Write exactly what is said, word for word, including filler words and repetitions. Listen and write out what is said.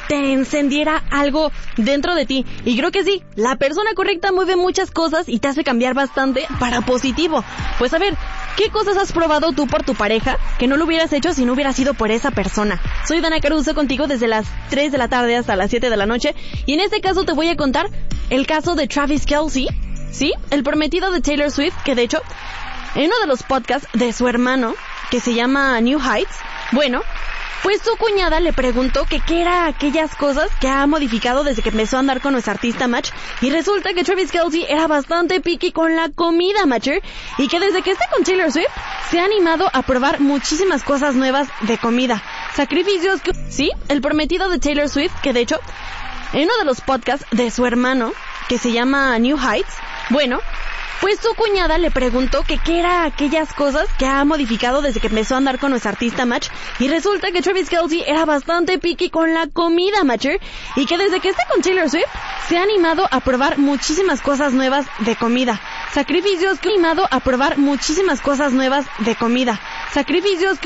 te encendiera algo dentro de ti. Y creo que sí, la persona correcta mueve muchas cosas y te hace cambiar bastante para positivo. Pues a ver, ¿qué cosas has probado tú por tu pareja que no lo hubieras hecho si no hubiera sido por esa persona? Soy Dana Caruso contigo desde las tres de la tarde hasta las siete de la noche. Y en este caso te voy a contar el caso de Travis Kelce, ¿sí? El prometido de Taylor Swift, que de hecho, en uno de los podcasts de su hermano, que se llama New Heights, bueno, pues su cuñada le preguntó que qué era aquellas cosas que ha modificado desde que empezó a andar con nuestra artista Match, y resulta que Travis Kelce era bastante picky con la comida, Matcher, y que desde que está con Taylor Swift se ha animado a probar muchísimas cosas nuevas de comida. Sacrificios que... Sí, el prometido de Taylor Swift, que de hecho, en uno de los podcasts de su hermano, que se llama New Heights, bueno, pues su cuñada le preguntó que qué era aquellas cosas que ha modificado desde que empezó a andar con nuestra artista Match, y resulta que Travis Kelce era bastante picky con la comida, Matcher, y que desde que está con Taylor Swift se ha animado a probar muchísimas cosas nuevas de comida. Sacrificios que ha animado a probar muchísimas cosas nuevas de comida. Sacrificios que